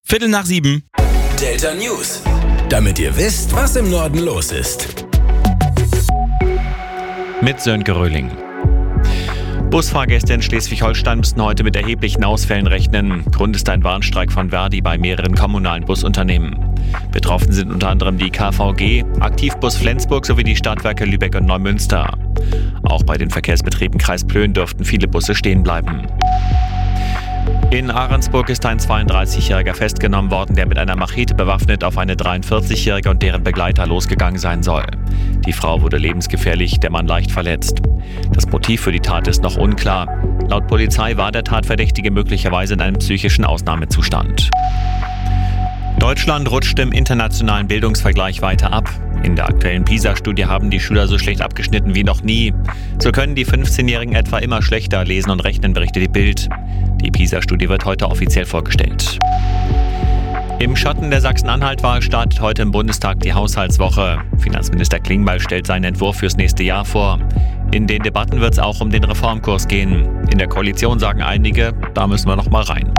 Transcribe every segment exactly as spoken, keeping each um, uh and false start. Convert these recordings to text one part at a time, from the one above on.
Viertel nach sieben. Delta News. Damit ihr wisst, was im Norden los ist. Mit Sönke Röhling. Busfahrgäste in Schleswig-Holstein müssen heute mit erheblichen Ausfällen rechnen. Grund ist ein Warnstreik von Verdi bei mehreren kommunalen Busunternehmen. Betroffen sind unter anderem die K V G, Aktivbus Flensburg sowie die Stadtwerke Lübeck und Neumünster. Auch bei den Verkehrsbetrieben Kreis Plön dürften viele Busse stehen bleiben. In Ahrensburg ist ein zweiunddreißigjähriger festgenommen worden, der mit einer Machete bewaffnet auf eine dreiundvierzigjährige und deren Begleiter losgegangen sein soll. Die Frau wurde lebensgefährlich, der Mann leicht verletzt. Das Motiv für die Tat ist noch unklar. Laut Polizei war der Tatverdächtige möglicherweise in einem psychischen Ausnahmezustand. Deutschland rutscht im internationalen Bildungsvergleich weiter ab. In der aktuellen PISA-Studie haben die Schüler so schlecht abgeschnitten wie noch nie. So können die fünfzehnjährigen etwa immer schlechter lesen und rechnen, berichtet die Bild. Die PISA-Studie wird heute offiziell vorgestellt. Im Schatten der Sachsen-Anhalt-Wahl startet heute im Bundestag die Haushaltswoche. Finanzminister Klingbeil stellt seinen Entwurf fürs nächste Jahr vor. In den Debatten wird es auch um den Reformkurs gehen. In der Koalition sagen einige, da müssen wir noch mal rein.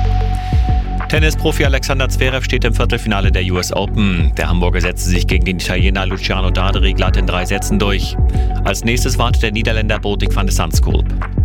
Tennisprofi Alexander Zverev steht im Viertelfinale der U S Open. Der Hamburger setzte sich gegen den Italiener Luciano Daderi glatt in drei Sätzen durch. Als nächstes wartet der Niederländer Botik van de Zandschulp.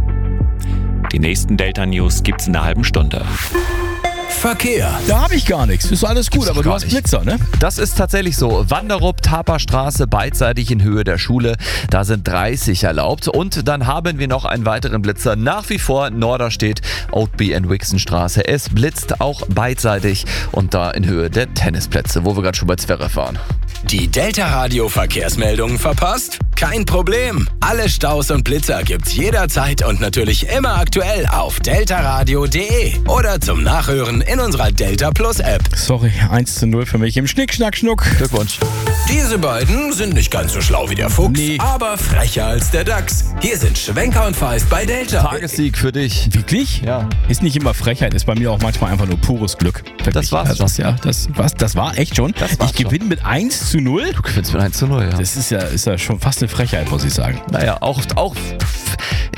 Die nächsten Delta News gibt's in einer halben Stunde. Verkehr. Da habe ich gar nichts. Ist alles gut, Gibt's aber du gar hast nicht. Blitzer, ne? Das ist tatsächlich so. Wanderup, Taperstraße, beidseitig in Höhe der Schule. Da sind dreißig erlaubt. Und dann haben wir noch einen weiteren Blitzer. Nach wie vor Norderstedt, Oatby and Wixenstraße. Es blitzt auch beidseitig und da in Höhe der Tennisplätze, wo wir gerade schon bei Zverev waren. Die Delta Radio Verkehrsmeldungen verpasst? Kein Problem. Alle Staus und Blitzer gibt's jederzeit und natürlich immer aktuell auf deltaradio punkt de oder zum Nachhören in unserer Delta Plus App. Sorry, eins zu null für mich im Schnick, Schnack, Schnuck. Glückwunsch. Diese beiden sind nicht ganz so schlau wie der Fuchs, Nee. aber frecher als der Dachs. Hier sind Schwenker und Feist bei Delta. Tagessieg für dich. Wirklich? Ja. Ist nicht immer Frechheit, ist bei mir auch manchmal einfach nur pures Glück. Wirklich. Das war's Also, ja, das, was, das war echt schon. Das war's ich gewinne mit eins zu null. Du gewinnst mit eins zu null, ja. Das ist ja, ist ja schon fast eine Frechheit, muss ich sagen. Naja, auch, auch